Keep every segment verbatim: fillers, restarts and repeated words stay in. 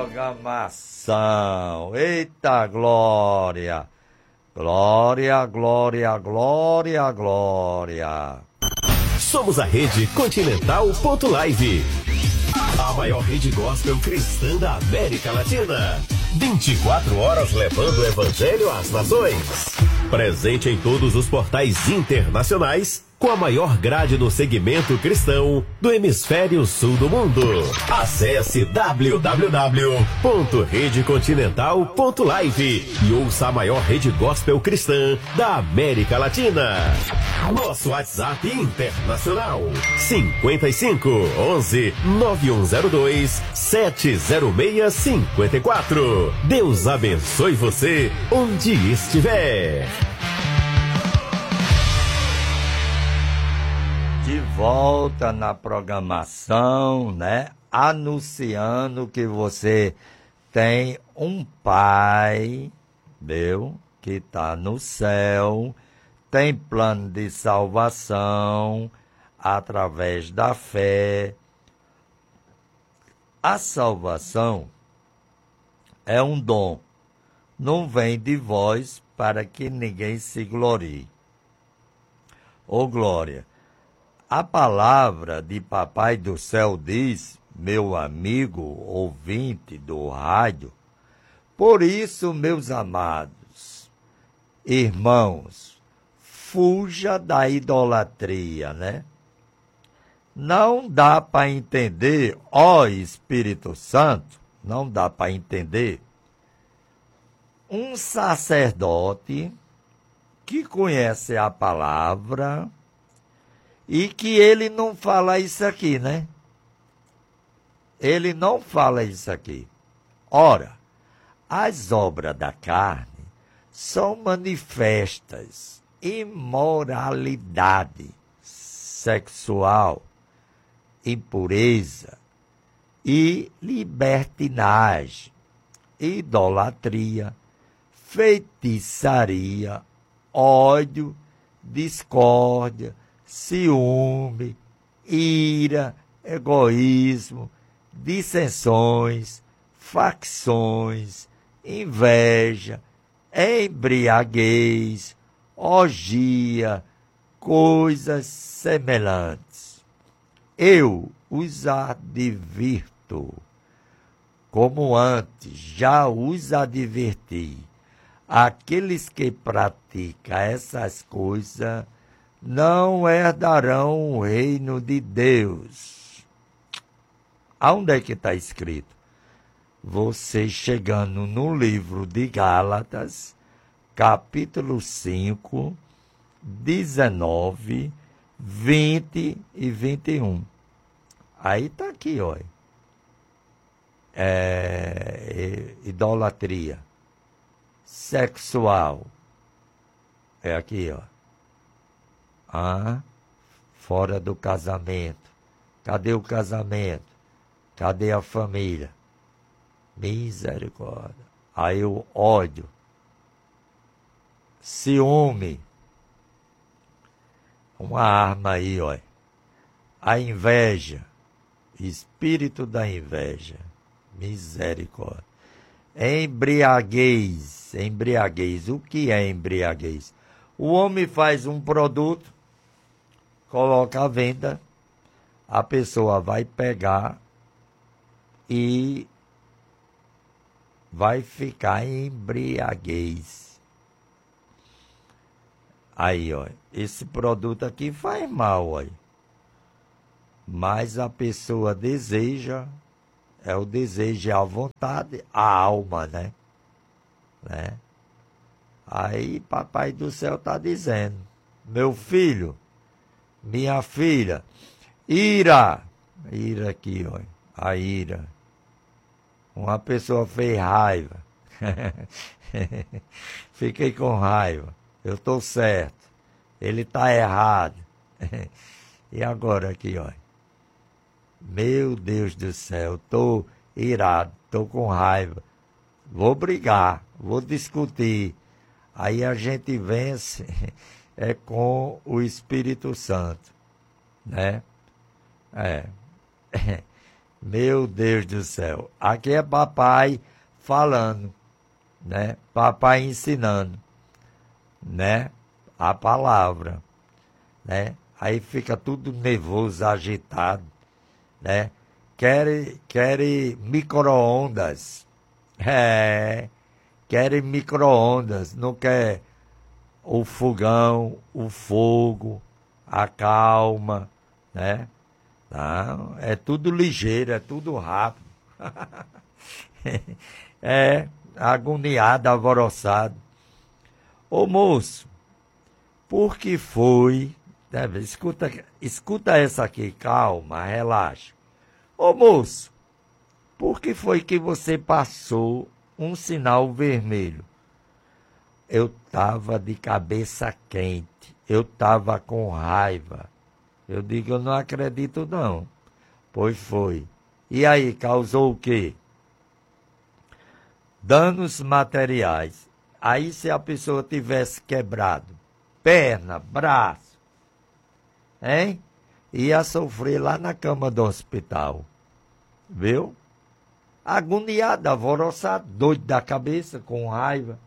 programação. Eita glória! Glória, glória, glória, glória. Somos a Rede Continental Ponto Live, a maior rede gospel cristã da América Latina. vinte e quatro horas levando o evangelho às nações. Presente em todos os portais internacionais, com a maior grade no segmento cristão do hemisfério sul do mundo. Acesse w w w ponto rede continental ponto live e ouça a maior rede gospel cristã da América Latina. Nosso WhatsApp internacional cinquenta e cinco, onze, nove um zero dois, sete zero seis cinco quatro. Deus abençoe você onde estiver. De volta na programação, né? Anunciando que você tem um pai, meu, que está no céu, tem plano de salvação através da fé. A salvação é um dom, não vem de vós para que ninguém se glorie. Ô glória! A palavra de Papai do Céu diz, meu amigo ouvinte do rádio, por isso, meus amados irmãos, fuja da idolatria, né? Não dá para entender, ó Espírito Santo, não dá para entender um sacerdote que conhece a palavra e que ele não fala isso aqui, né? Ele não fala isso aqui. Ora, as obras da carne são manifestas imoralidade sexual, impureza e libertinagem, idolatria, feitiçaria, ódio, discórdia, ciúme, ira, egoísmo, dissensões, facções, inveja, embriaguez, orgia, coisas semelhantes. Eu os advirto, como antes já os adverti, aqueles que praticam essas coisas não herdarão o reino de Deus. Aonde é que está escrito? Você chegando no livro de Gálatas, capítulo cinco, dezenove, vinte e vinte e um. Aí está aqui, ó. É, idolatria sexual. É aqui, ó. Ah, fora do casamento. Cadê o casamento? Cadê a família? Misericórdia. Aí o ódio. Ciúme. Uma arma aí, ó. A inveja. Espírito da inveja. Misericórdia. Embriaguez. Embriaguez. O que é embriaguez? O homem faz um produto, coloca à venda, a pessoa vai pegar e vai ficar em embriaguez. Aí, ó, esse produto aqui faz mal, ó. Mas a pessoa deseja, é o desejo, é a vontade, a alma, né? né? Aí Papai do Céu está dizendo, meu filho, minha filha, ira, ira aqui, ó, a ira. Uma pessoa fez raiva, fiquei com raiva, eu estou certo, ele está errado. E agora aqui, ó, meu Deus do céu, estou irado, estou com raiva, vou brigar, vou discutir. Aí a gente vence é com o Espírito Santo, né? É. Meu Deus do céu. Aqui é papai falando, né? Papai ensinando, né? A palavra, né? Aí fica tudo nervoso, agitado, né? Quer, quer micro-ondas. É, quer micro-ondas, não quer o fogão, o fogo, a calma, né? Não, é tudo ligeiro, é tudo rápido. É, agoniado, alvoroçado. Ô moço, por que foi... Deve, escuta, escuta essa aqui, calma, relaxa. Ô moço, por que foi que você passou um sinal vermelho? Eu tava de cabeça quente, eu tava com raiva. Eu digo, eu não acredito não. Pois foi. E aí, causou o quê? Danos materiais. Aí se a pessoa tivesse quebrado perna, braço, hein? Ia sofrer lá na cama do hospital. Viu? Agoniado, alvoroçado, doido da cabeça, com raiva.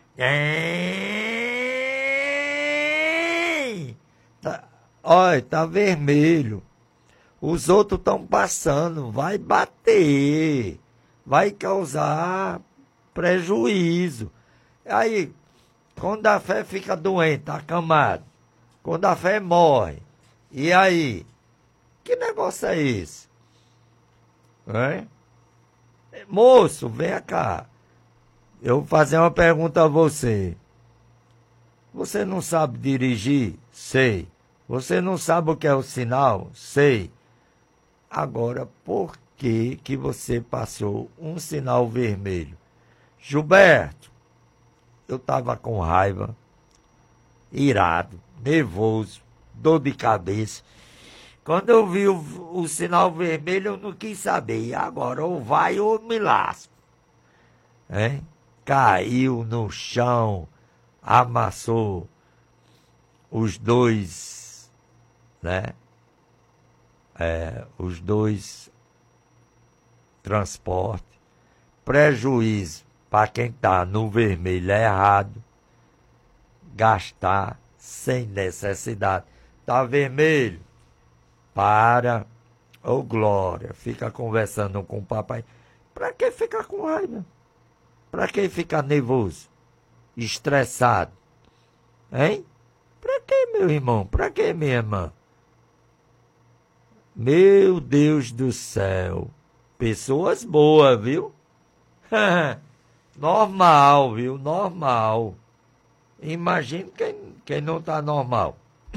Tá, olha, tá vermelho. Os outros estão passando. Vai bater. Vai causar prejuízo. Aí, quando a fé fica doente, acamado. Quando a fé morre. E aí? Que negócio é esse? Hein? Moço, vem cá. Eu vou fazer uma pergunta a você. Você não sabe dirigir? Sei. Você não sabe o que é o sinal? Sei. Agora, por que que você passou um sinal vermelho? Gilberto, eu estava com raiva, irado, nervoso, dor de cabeça. Quando eu vi o, o sinal vermelho, eu não quis saber. Agora, ou vai ou me lasco. Hein? Caiu no chão, amassou os dois, né? É, os dois transportes. Prejuízo para quem está no vermelho é errado. Gastar sem necessidade. Tá vermelho? Para. Ô, oh, Glória, fica conversando com o papai. Para que ficar com raiva? Para que ficar nervoso? Estressado? Hein? Para que, meu irmão? Para que, minha irmã? Meu Deus do céu. Pessoas boas, viu? Normal, viu? Normal. Imagina quem, quem não tá normal.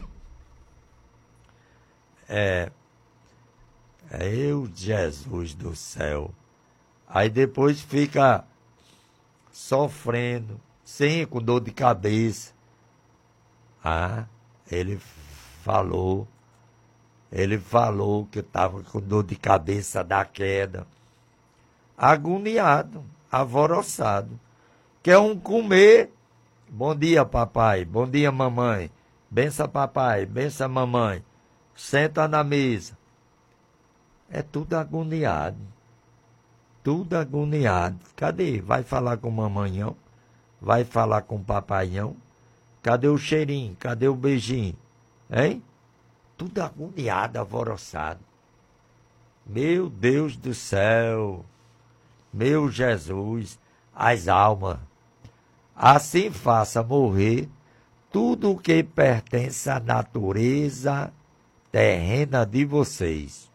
É, é eu, Jesus do céu. Aí depois fica sofrendo, sim, com dor de cabeça. Ah, ele falou, ele falou que estava com dor de cabeça da queda. Agoniado, alvoroçado. Quer um comer. Bom dia, papai. Bom dia, mamãe. Bença, papai. Bença, mamãe. Senta na mesa. É tudo agoniado. Tudo agoniado. Cadê? Vai falar com o mamãezão? Vai falar com o papaião? Cadê o cheirinho? Cadê o beijinho? Hein? Tudo agoniado, alvoroçado. Meu Deus do céu. Meu Jesus. As almas. Assim faça morrer tudo o que pertence à natureza terrena de vocês.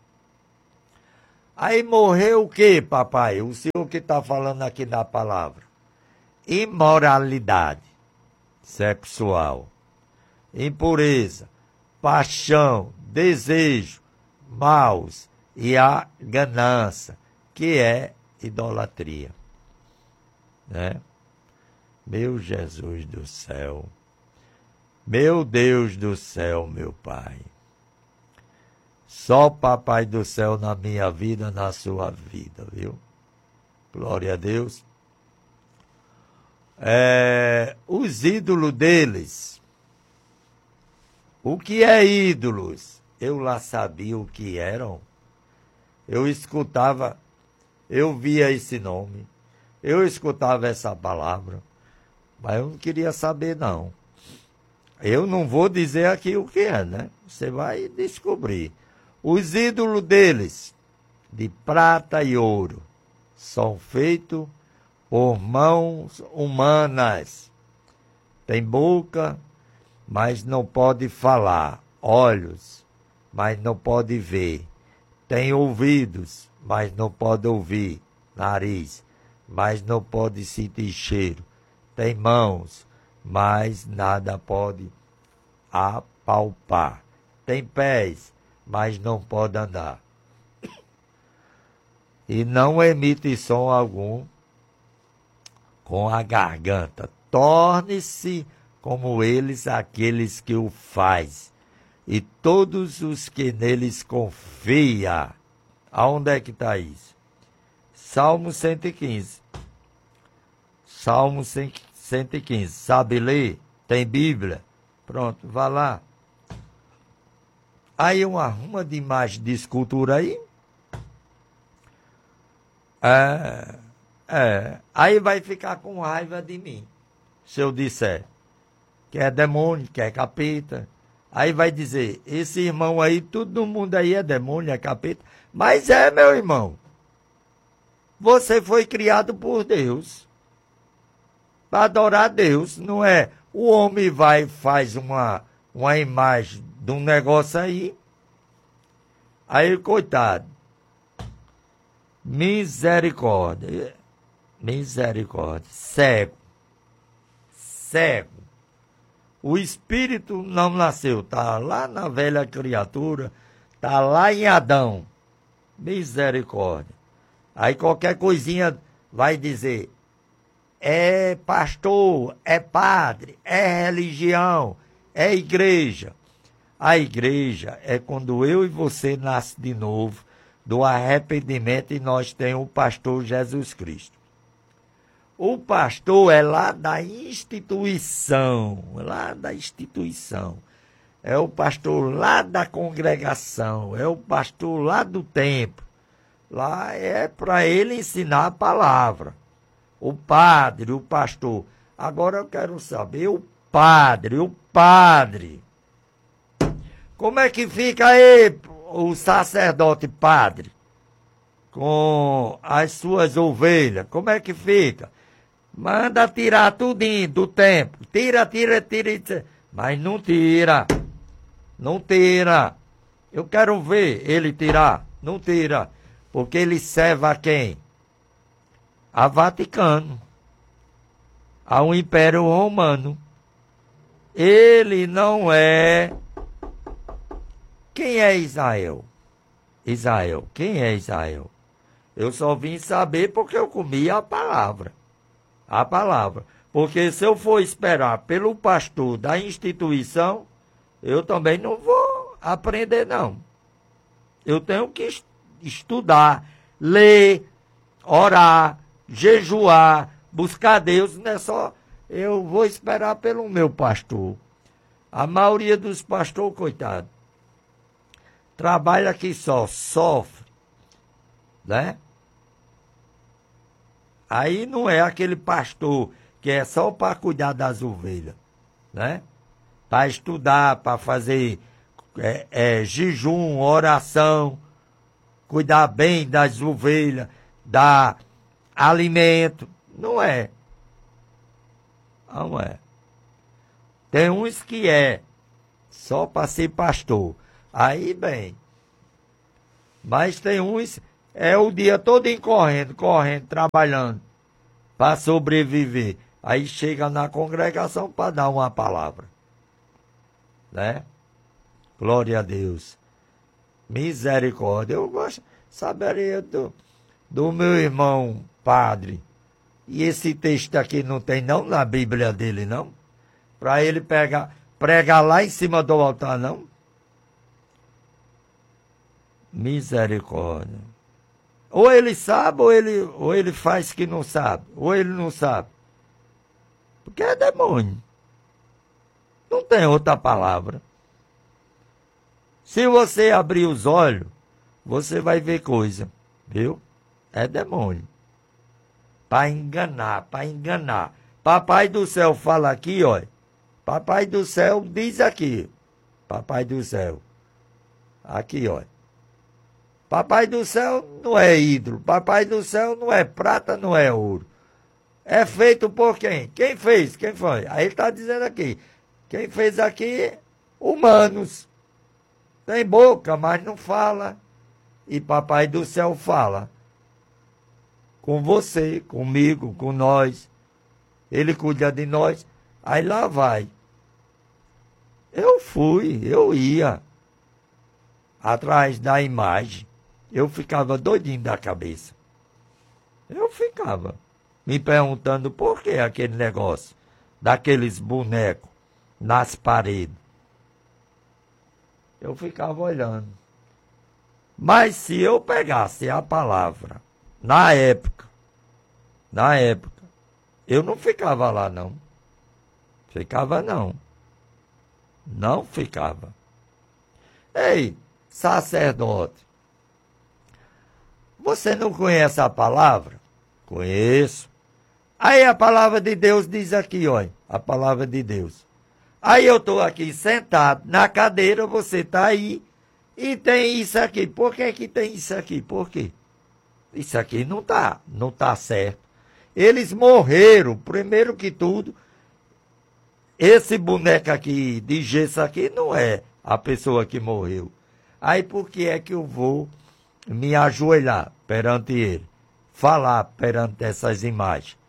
Aí morreu o que, papai? O senhor que está falando aqui na palavra. Imoralidade sexual, impureza, paixão, desejo, maus e a ganância, que é idolatria. Né? Meu Jesus do céu. Meu Deus do céu, meu Pai. Só Papai do céu na minha vida, na sua vida, viu? Glória a Deus. É, os ídolos deles. O que é ídolos? Eu lá sabia o que eram. eu escutava, eu via esse nome, eu escutava essa palavra, mas eu não queria saber, não. Eu não vou dizer aqui o que é, né? Você vai descobrir. Os ídolos deles, de prata e ouro, são feitos por mãos humanas. Tem boca, mas não pode falar. Olhos, mas não pode ver. Tem ouvidos, mas não pode ouvir. Nariz, mas não pode sentir cheiro. Tem mãos, mas nada pode apalpar. Tem pés, mas não pode andar. E não emite som algum com a garganta. Torne-se como eles aqueles que o faz, e todos os que neles confia. Aonde é que está isso? Salmo cento e quinze. Salmo cento e quinze. Sabe ler? Tem Bíblia? Pronto, vá lá. Aí uma arruma de imagem de escultura aí. É, é. Aí vai ficar com raiva de mim, se eu disser que é demônio, que é capeta. Aí vai dizer, esse irmão aí, todo mundo aí é demônio, é capeta. Mas é, meu irmão. Você foi criado por Deus para adorar Deus, não é? O homem vai e faz uma, uma imagem de um negócio aí. Aí, coitado. Misericórdia. Misericórdia. Cego. Cego. O espírito não nasceu, está lá na velha criatura, está lá em Adão. Misericórdia. Aí qualquer coisinha vai dizer, é pastor, é padre, é religião, é igreja. A igreja é quando eu e você nasce de novo, do arrependimento, e nós temos o pastor Jesus Cristo. O pastor é lá da instituição, lá da instituição. É o pastor lá da congregação, é o pastor lá do templo. Lá é para ele ensinar a palavra. O padre, o pastor. Agora eu quero saber o padre, o padre. Como é que fica aí o sacerdote padre? Com as suas ovelhas, como é que fica? Manda tirar tudinho do templo. Tira, tira, tira, tira. Mas não tira. Não tira. Eu quero ver ele tirar. Não tira. Porque ele serve a quem? A Vaticano. Ao Império Romano. Ele não é... Quem é Israel? Israel. Quem é Israel? Eu só vim saber porque eu comi a palavra. A palavra. Porque se eu for esperar pelo pastor da instituição, eu também não vou aprender, não. Eu tenho que estudar, ler, orar, jejuar, buscar Deus. Não é só eu vou esperar pelo meu pastor. A maioria dos pastores, coitado, trabalha aqui só, sofre, né? Aí não é aquele pastor que é só para cuidar das ovelhas, né? Para estudar, para fazer é, é, jejum, oração, cuidar bem das ovelhas, dar alimento. Não é. Não é. Tem uns que é só para ser pastor. Aí, bem. Mas tem uns... É o dia todo correndo, correndo, trabalhando, para sobreviver. Aí chega na congregação para dar uma palavra. Né? Glória a Deus. Misericórdia. Eu gosto, saberia do, do meu irmão padre. E esse texto aqui não tem não na Bíblia dele, não? Para ele pegar, pregar lá em cima do altar, não? Misericórdia. Ou ele sabe, ou ele, ou ele faz que não sabe. Ou ele não sabe. Porque é demônio. Não tem outra palavra. Se você abrir os olhos, você vai ver coisa, viu? É demônio. Para enganar, para enganar. Papai do céu fala aqui, ó. Papai do céu diz aqui. Papai do céu. Aqui, ó. Papai do céu não é ídolo. Papai do céu não é prata, não é ouro. É feito por quem? Quem fez? Quem foi? Aí ele está dizendo aqui. Quem fez aqui? Humanos. Tem boca, mas não fala. E Papai do céu fala. Com você, comigo, com nós. Ele cuida de nós. Aí lá vai. Eu fui, eu ia. Atrás da imagem. Eu ficava doidinho da cabeça. Eu ficava. Me perguntando por que aquele negócio. Daqueles bonecos. Nas paredes. Eu ficava olhando. Mas se eu pegasse a palavra, na época, na época, eu não ficava lá, não. Ficava, não. Não ficava. Ei, sacerdote, você não conhece a palavra? Conheço. Aí a palavra de Deus diz aqui, olha, a palavra de Deus. Aí eu estou aqui sentado na cadeira, você está aí, e tem isso aqui. Por que que tem isso aqui? Por quê? Isso aqui não está, não está certo. Eles morreram, primeiro que tudo. Esse boneco aqui, de gesso aqui, não é a pessoa que morreu. Aí por que é que eu vou me ajoelhar perante ele? Falar perante essas imagens?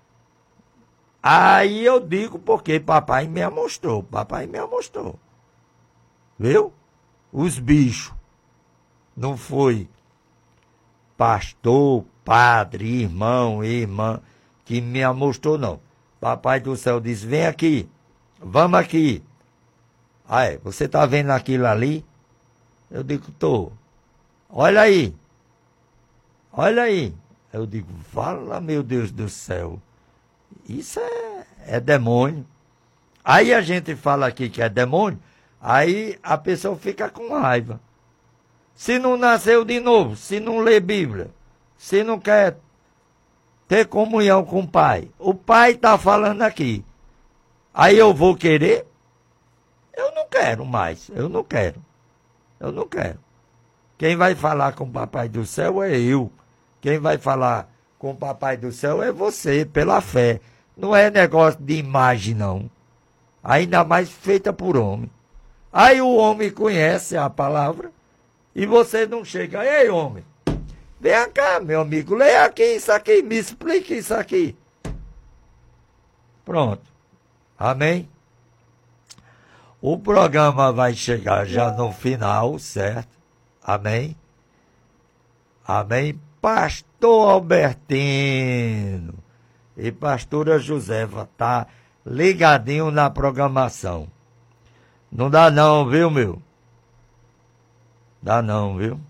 Aí eu digo porque papai me amostrou. Papai me amostrou. Viu? Os bichos. Não foi pastor, padre, irmão, irmã que me amostrou, não. Papai do céu disse, vem aqui. Vamos aqui. Ah, é, você está vendo aquilo ali? Eu digo, tô. Olha aí. Olha aí. Eu digo, fala, meu Deus do céu. Isso é, é demônio. Aí a gente fala aqui que é demônio, aí a pessoa fica com raiva. Se não nasceu de novo, se não lê Bíblia, se não quer ter comunhão com o Pai, o Pai está falando aqui. Aí eu vou querer? Eu não quero mais, eu não quero. Eu não quero. Quem vai falar com o Papai do céu é eu. Quem vai falar com o Papai do céu é você, pela fé. Não é negócio de imagem, não. Ainda mais feita por homem. Aí o homem conhece a palavra e você não chega. Ei, homem, vem cá, meu amigo, leia aqui isso aqui, me explique isso aqui. Pronto. Amém? O programa vai chegar já no final, certo? Amém? Amém? Pastor Albertino e pastora Josefa tá ligadinho na programação. Não dá não, viu, meu? Dá não, viu?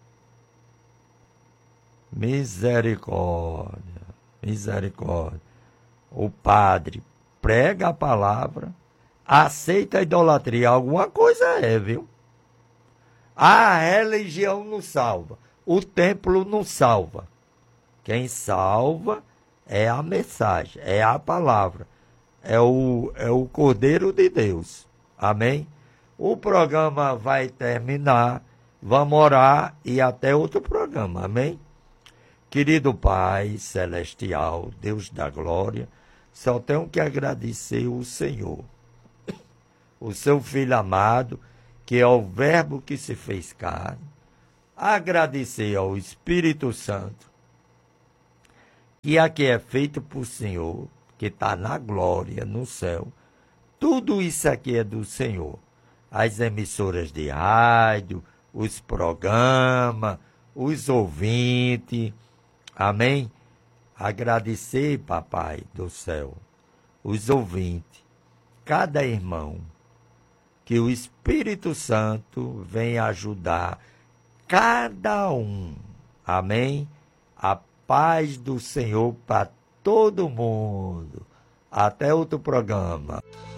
Misericórdia, misericórdia. O padre prega a palavra, aceita a idolatria, alguma coisa é, viu? A religião não salva, o templo não salva. Quem salva é a mensagem, é a palavra, é o, é o Cordeiro de Deus. Amém? O programa vai terminar, vamos orar e até outro programa, amém? Querido Pai Celestial, Deus da glória, só tenho que agradecer o Senhor, o seu Filho amado, que é o Verbo que se fez carne, agradecer ao Espírito Santo, que aqui é feito por Senhor, que está na glória, no céu. Tudo isso aqui é do Senhor. As emissoras de rádio, os programas, os ouvintes. Amém? Agradecer, papai do céu, os ouvintes, cada irmão, que o Espírito Santo venha ajudar cada um. Amém? A paz do Senhor para todo mundo. Até outro programa.